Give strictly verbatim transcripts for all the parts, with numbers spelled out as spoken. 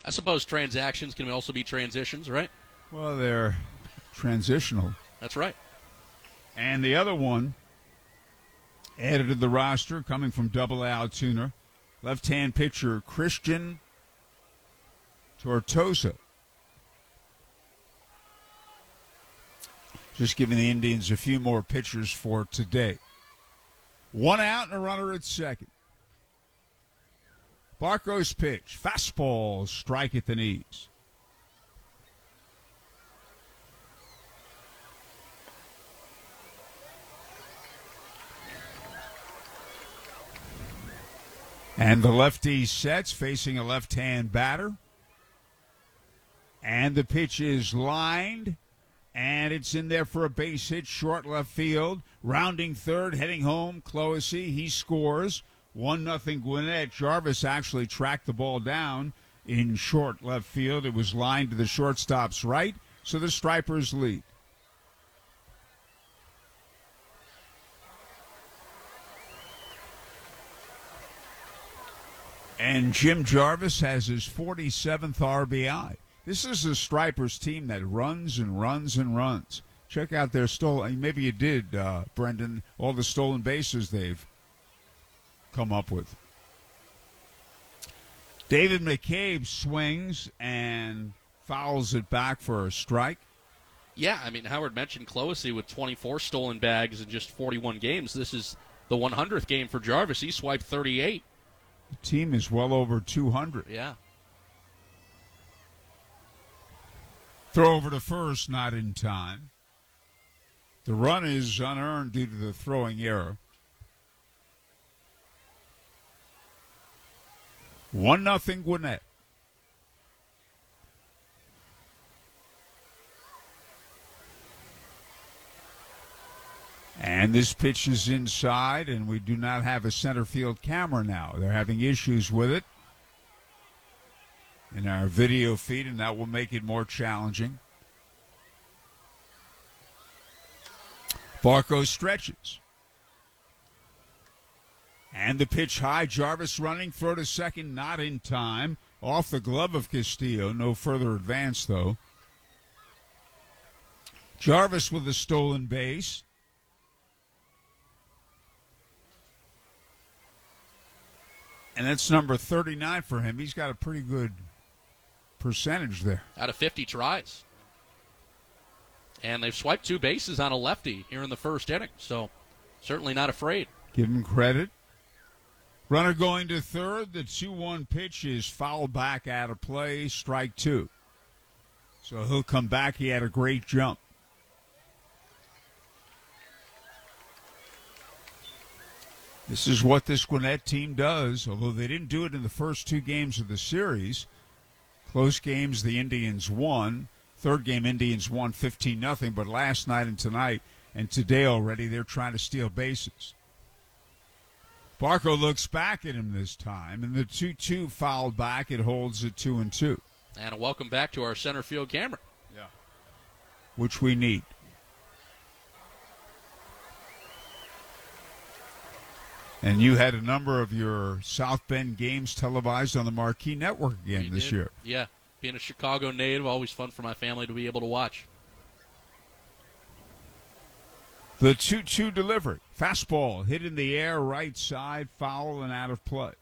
I suppose transactions can also be transitions, right? Well, they're transitional. That's right. And the other one added to the roster, coming from Double A Altoona, left-hand pitcher Christian Tortosa. Just giving the Indians a few more pitchers for today. One out and a runner at second. Barco's pitch. Fastball, strike at the knees. And the lefty sets, facing a left-hand batter. And the pitch is lined. And it's in there for a base hit, short left field. Rounding third, heading home, Clohessy. He scores. one nothing Gwinnett. Jarvis actually tracked the ball down in short left field. It was lined to the shortstop's right, so the Stripers lead. And Jim Jarvis has his forty-seventh R B I. This is a Stripers team that runs and runs and runs. Check out their stolen, maybe you did, uh, Brendan, all the stolen bases they've come up with. David McCabe swings and fouls it back for a strike. Yeah, I mean, Howard mentioned Clohessy with twenty-four stolen bags in just forty-one games. This is the one hundredth game for Jarvis. He swiped thirty-eight. The team is well over two hundred. Yeah. Throw over to first, not in time. The run is unearned due to the throwing error. One nothing Gwinnett. And this pitch is inside, and we do not have a center field camera now. They're having issues with it in our video feed, and that will make it more challenging. Barco stretches. And the pitch high. Jarvis running. Throw to second. Not in time. Off the glove of Castillo. No further advance, though. Jarvis with a stolen base. And that's number thirty-nine for him. He's got a pretty good percentage there. Out of fifty tries. And they've swiped two bases on a lefty here in the first inning, so certainly not afraid. Give him credit. Runner going to third. The two one pitch is fouled back out of play, strike two. So he'll come back. He had a great jump. This is what this Gwinnett team does, although they didn't do it in the first two games of the series. Close games, the Indians won. Third game, Indians won fifteen nothing, but last night and tonight and today already, they're trying to steal bases. Barco looks back at him this time, and the two two fouled back. It holds at two and two. And a welcome back to our center field camera. Yeah. Which we need. And you had a number of your South Bend games televised on the Marquee Network again We this did. year. Yeah. Being a Chicago native, always fun for my family to be able to watch. The two two delivery. Fastball hit in the air, right side, foul and out of play.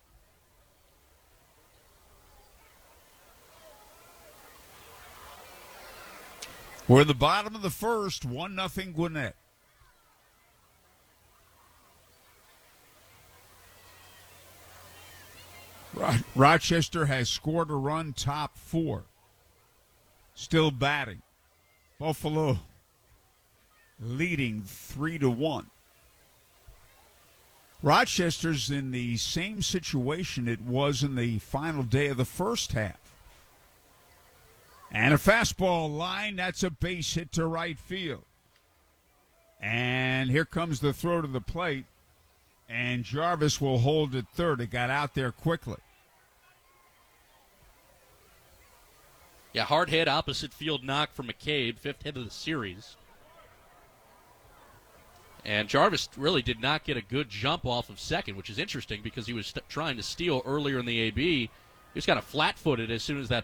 We're at the bottom of the first, one nothing Gwinnett. Rochester has scored a run, top four. Still batting. Buffalo leading three to one. Rochester's in the same situation it was in the final day of the first half. And a fastball line, that's a base hit to right field. And here comes the throw to the plate. And Jarvis will hold at third. It got out there quickly. Yeah, hard hit, opposite field knock for McCabe, fifth hit of the series. And Jarvis really did not get a good jump off of second, which is interesting because he was st- trying to steal earlier in the A B. He was kind of flat-footed as soon as that